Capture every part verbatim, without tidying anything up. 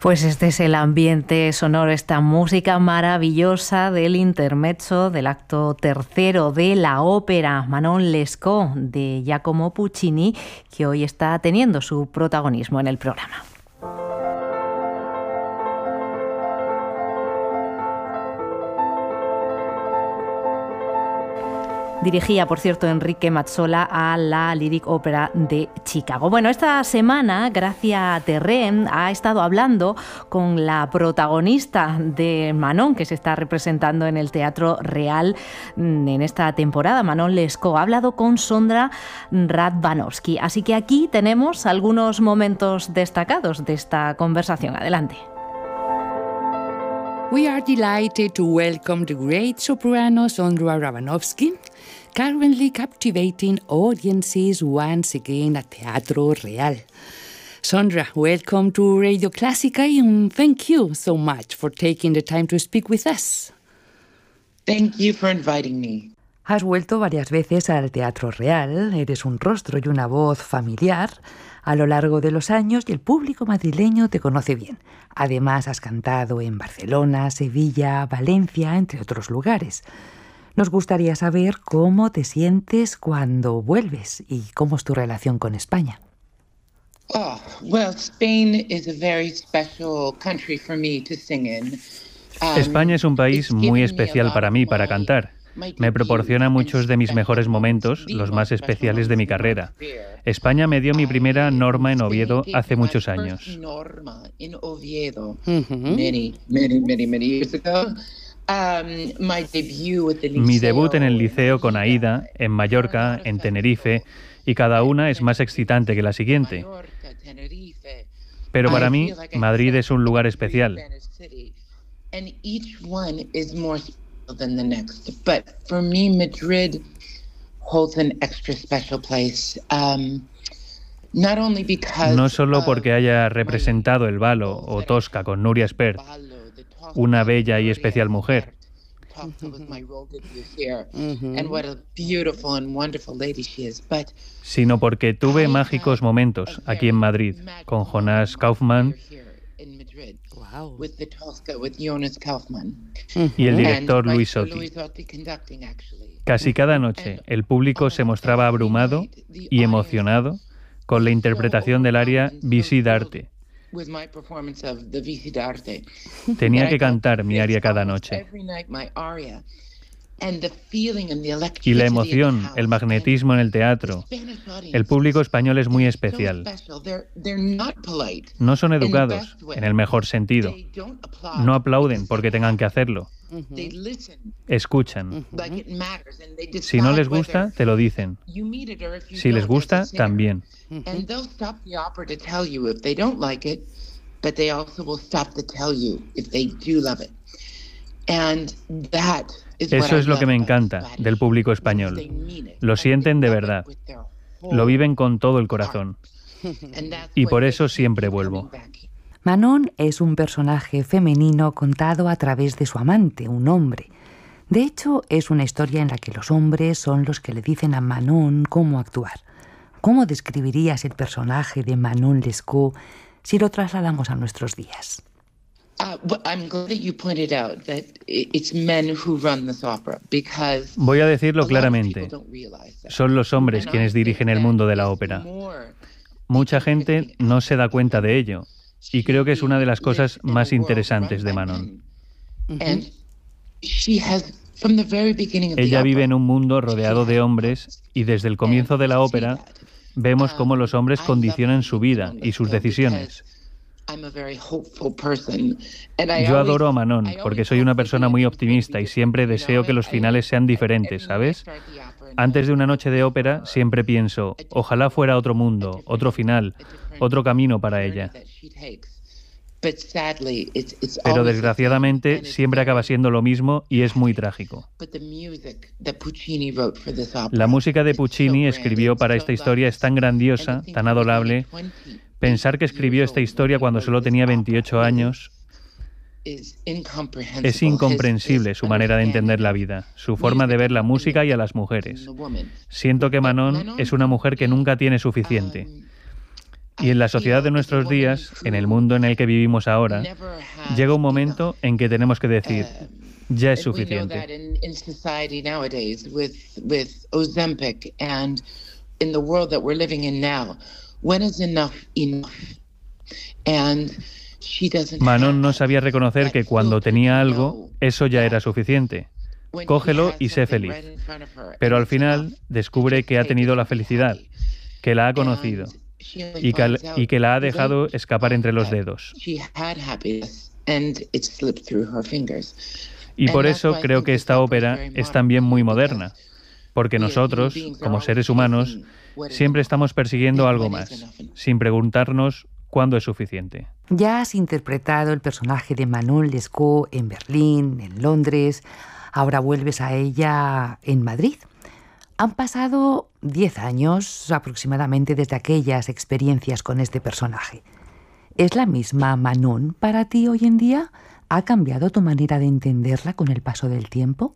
Pues este es el ambiente sonoro, esta música maravillosa del intermezzo del acto tercero de la ópera Manon Lescaut de Giacomo Puccini, que hoy está teniendo su protagonismo en el programa. Dirigía, por cierto, Enrique Mazzola a la Lyric Opera de Chicago. Bueno, esta semana Gracia Terrén ha estado hablando con la protagonista de Manon, que se está representando en el Teatro Real en esta temporada, Manon Lescaut. Ha hablado con Sondra Radvanovsky. Así que aquí tenemos algunos momentos destacados de esta conversación. Adelante. We are delighted to welcome the great soprano Sondra Radvanovsky, currently captivating audiences once again at Teatro Real. Sondra, welcome to Radio Clásica and thank you so much for taking the time to speak with us. Thank you for inviting me. Has vuelto varias veces al Teatro Real, eres un rostro y una voz familiar a lo largo de los años y el público madrileño te conoce bien. Además, has cantado en Barcelona, Sevilla, Valencia, entre otros lugares. Nos gustaría saber cómo te sientes cuando vuelves y cómo es tu relación con España. Oh, well, Spain is a very special country for me to sing in. Um, España es un país muy especial para mí para cantar. Me proporciona muchos de mis mejores momentos, los más especiales de mi carrera. España me dio mi primera Norma en Oviedo hace muchos años. Mi debut en el liceo con Aida, en Mallorca, en Tenerife, y cada una es más excitante que la siguiente. Pero para mí, Madrid es un lugar especial. Than the next, but for me, Madrid holds an extra special place. Um, not only because no solo porque haya representado el Valo o Tosca con Nuria Espert, una bella y especial mujer, sino porque tuve mágicos momentos aquí en Madrid con Jonas Kaufmann y el director Luis Sotti. Casi cada noche el público se mostraba abrumado y emocionado con la interpretación del aria Vissi d'arte. Tenía que cantar mi aria cada noche. Y la emoción, el magnetismo en el teatro. El público español es muy especial. No son educados, en el mejor sentido. No aplauden porque tengan que hacerlo. Escuchan. Si no les gusta, te lo dicen. Si les gusta, también. Eso es lo que me encanta del público español. Lo sienten de verdad. Lo viven con todo el corazón. Y por eso siempre vuelvo. Manon es un personaje femenino contado a través de su amante, un hombre. De hecho, es una historia en la que los hombres son los que le dicen a Manon cómo actuar. ¿Cómo describirías el personaje de Manon Lescaut si lo trasladamos a nuestros días? Voy a decirlo claramente. Son los hombres quienes dirigen el mundo de la ópera. Mucha gente no se da cuenta de ello, y creo que es una de las cosas más interesantes de Manon. Ella vive en un mundo rodeado de hombres, y desde el comienzo de la ópera vemos cómo los hombres condicionan su vida y sus decisiones. Yo adoro a Manon porque soy una persona muy optimista y siempre deseo que los finales sean diferentes, ¿sabes? Antes de una noche de ópera siempre pienso, ojalá fuera otro mundo, otro final, otro camino para ella. Pero desgraciadamente siempre acaba siendo lo mismo y es muy trágico. La música de Puccini escribió para esta historia es tan grandiosa, tan adorable. Pensar que escribió esta historia cuando solo tenía veintiocho años es incomprensible su manera de entender la vida, su forma de ver la música y a las mujeres. Siento que Manon es una mujer que nunca tiene suficiente. Y en la sociedad de nuestros días, en el mundo en el que vivimos ahora, llega un momento en que tenemos que decir, ya es suficiente. Manon no sabía reconocer que cuando tenía algo, eso ya era suficiente. Cógelo y sé feliz. Pero al final descubre que ha tenido la felicidad, que la ha conocido y que, y que la ha dejado escapar entre los dedos. Y por eso creo que esta ópera es también muy moderna, porque nosotros, como seres humanos, siempre estamos persiguiendo algo más, sin preguntarnos cuándo es suficiente. Ya has interpretado el personaje de Manon Lescaut en Berlín, en Londres, ahora vuelves a ella en Madrid. Han pasado diez años aproximadamente desde aquellas experiencias con este personaje. ¿Es la misma Manon para ti hoy en día? ¿Ha cambiado tu manera de entenderla con el paso del tiempo?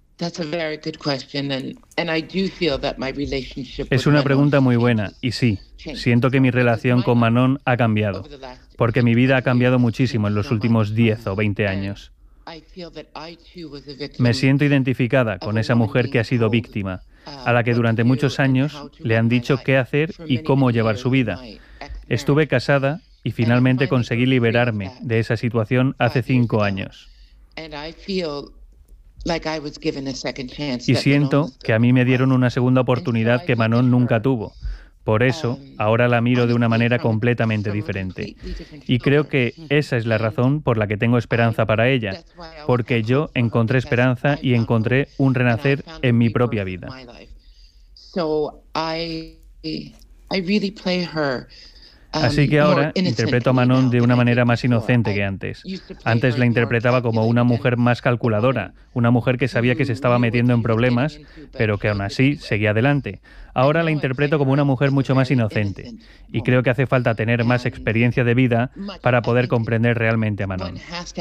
Es una pregunta muy buena, y sí, siento que mi relación con Manon ha cambiado, porque mi vida ha cambiado muchísimo en los últimos diez o veinte años. Me siento identificada con esa mujer que ha sido víctima, a la que durante muchos años le han dicho qué hacer y cómo llevar su vida. Estuve casada y finalmente conseguí liberarme de esa situación hace cinco años. Y siento que a mí me dieron una segunda oportunidad que Manon nunca tuvo. Por eso, ahora la miro de una manera completamente diferente. Y creo que esa es la razón por la que tengo esperanza para ella, porque yo encontré esperanza y encontré un renacer en mi propia vida. Así que ahora interpreto a Manon de una manera más inocente que antes. Antes la interpretaba como una mujer más calculadora, una mujer que sabía que se estaba metiendo en problemas, pero que aún así seguía adelante. Ahora la interpreto como una mujer mucho más inocente, y creo que hace falta tener más experiencia de vida para poder comprender realmente a Manon.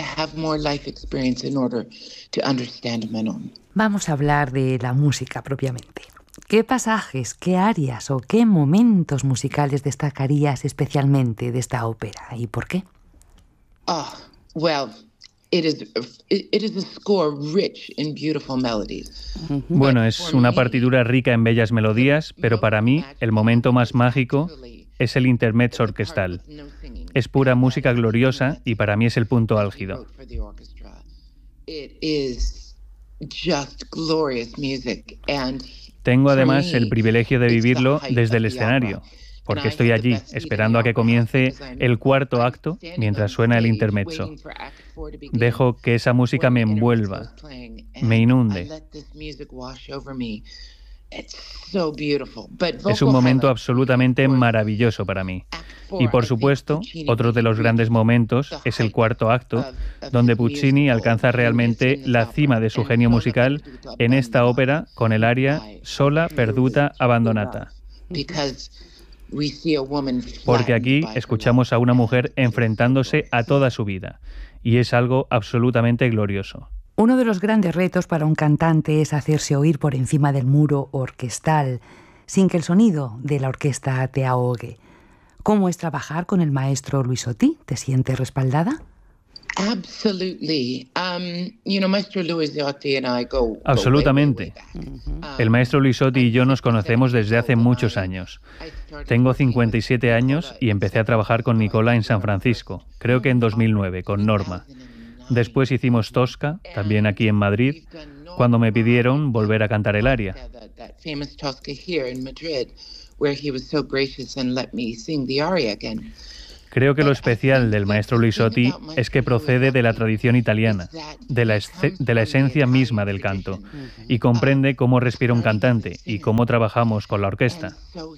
Vamos a hablar de la música propiamente. ¿Qué pasajes, qué arias o qué momentos musicales destacarías especialmente de esta ópera y por qué? Oh, well, it is, it is a score rich in beautiful melodies. Bueno, es una partitura rica en bellas melodías, pero para mí el momento más mágico es el intermezzo orquestal. Es pura música gloriosa y para mí es el punto álgido. It is just glorious music and Tengo además el privilegio de vivirlo desde el escenario, porque estoy allí esperando a que comience el cuarto acto mientras suena el intermezzo. Dejo que esa música me envuelva, me inunde. Es un momento absolutamente maravilloso para mí. Y por supuesto, otro de los grandes momentos es el cuarto acto, donde Puccini alcanza realmente la cima de su genio musical en esta ópera con el aria Sola, perduta, abbandonata. Porque aquí escuchamos a una mujer enfrentándose a toda su vida, y es algo absolutamente glorioso. Uno de los grandes retos para un cantante es hacerse oír por encima del muro orquestal, sin que el sonido de la orquesta te ahogue. ¿Cómo es trabajar con el maestro Luisotti? ¿Te sientes respaldada? Absolutamente. El maestro Luisotti y yo nos conocemos desde hace muchos años. Tengo cincuenta y siete años y empecé a trabajar con Nicola en San Francisco, creo que en dos mil nueve, con Norma. Después hicimos Tosca, también aquí en Madrid, cuando me pidieron volver a cantar el aria. Creo que lo especial del maestro Luisotti es que procede de la tradición italiana, de la, de la esencia misma del canto, y comprende cómo respira un cantante y cómo trabajamos con la orquesta.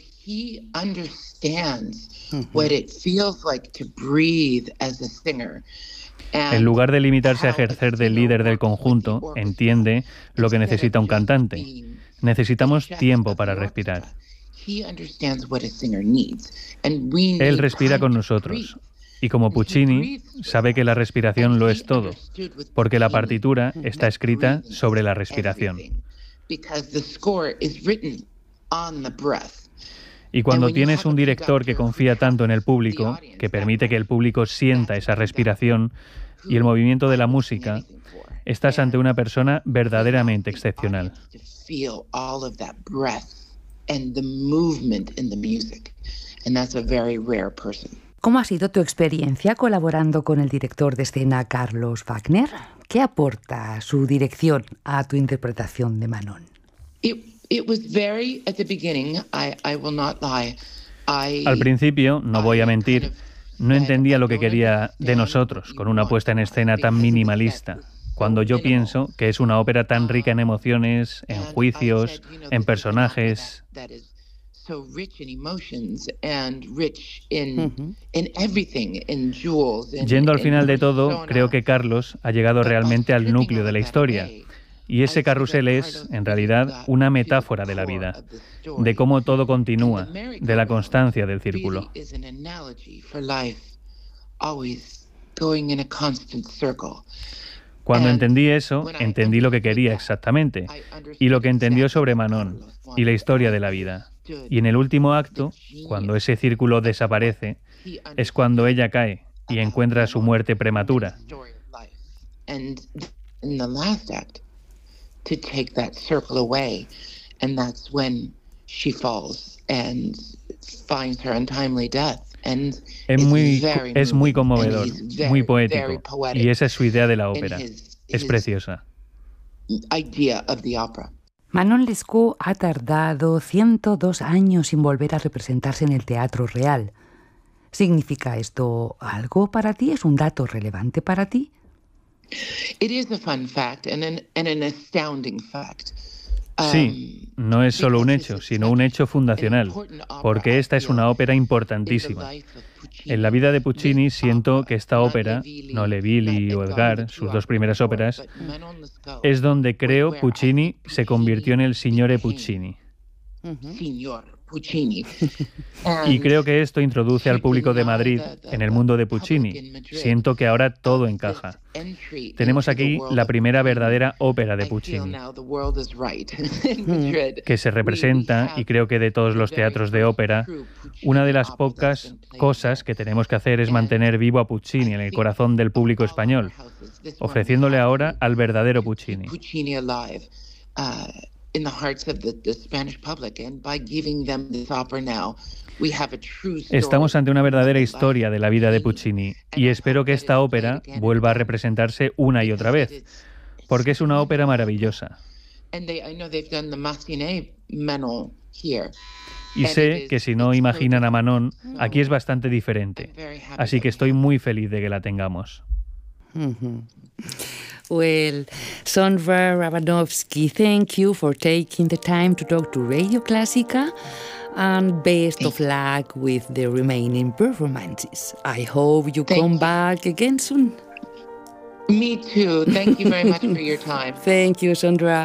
En lugar de limitarse a ejercer de líder del conjunto, entiende lo que necesita un cantante. Necesitamos tiempo para respirar. Él respira con nosotros. Y como Puccini, sabe que la respiración lo es todo, porque la partitura está escrita sobre Y cuando tienes un director que confía tanto en el público, que permite que el público sienta esa respiración y el movimiento de la música, estás ante una persona verdaderamente excepcional. ¿Cómo ha sido tu experiencia colaborando con el director de escena Carlos Wagner? ¿Qué aporta su dirección a tu interpretación de Manon? Al principio, no voy a mentir, no entendía lo que quería de nosotros con una puesta en escena tan minimalista, cuando yo pienso que es una ópera tan rica en emociones, en juicios, en personajes. Yendo al final de todo, creo que Carlos ha llegado realmente al núcleo de la historia. Y ese carrusel es, en realidad, una metáfora de la vida, de cómo todo continúa, de la constancia del círculo. Cuando entendí eso, entendí lo que quería exactamente, y lo que entendió sobre Manon, y la historia de la vida. Y en el último acto, cuando ese círculo desaparece, es cuando ella cae y encuentra su muerte prematura. To take that circle away, and that's when she falls and finds her untimely death. And es muy, es muy conmovedor, muy poético, y esa es su idea de la ópera. Es preciosa. Manon Lescaut ha tardado ciento dos años sin volver a representarse en el Teatro Real. ¿Significa esto algo para ti? ¿Es un dato relevante para ti? Sí, no es solo un hecho, sino un hecho fundacional, porque esta es una ópera importantísima. En la vida de Puccini siento que esta ópera, Nole Vili o Edgar, sus dos primeras óperas, es donde creo Puccini se convirtió en el Signore Puccini. Y creo que esto introduce al público de Madrid en el mundo de Puccini. Siento que ahora todo encaja. Tenemos aquí la primera verdadera ópera de Puccini, que se representa, y creo que de todos los teatros de ópera, una de las pocas cosas que tenemos que hacer es mantener vivo a Puccini en el corazón del público español, ofreciéndole ahora al verdadero Puccini. In the hearts of the, the Spanish public, and by giving them this opera now, we have a true story. Estamos ante una verdadera historia de la vida de Puccini, y espero que esta ópera vuelva a representarse una y otra vez, porque es una ópera maravillosa. Y sé que si no imaginan a Manon, aquí es bastante diferente, así que estoy muy feliz de que la tengamos. Mm-hmm. Well, Sondra Rabanovsky, thank you for taking the time to talk to Radio Classica, and best of luck with the remaining performances. I hope you come back again soon. Me too. Thank you very much for your time. Thank you, Sondra.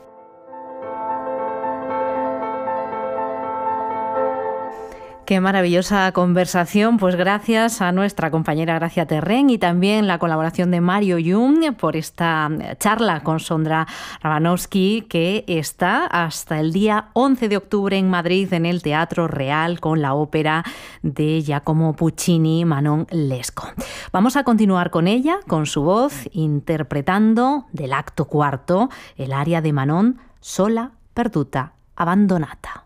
Qué maravillosa conversación, pues gracias a nuestra compañera Gracia Terrén y también la colaboración de Mario Jung por esta charla con Sondra Rabanovsky, que está hasta el día once de octubre en Madrid en el Teatro Real con la ópera de Giacomo Puccini, Manon Lescaut. Vamos a continuar con ella, con su voz, interpretando del acto cuarto el aria de Manon Sola, Perduta, Abbandonata.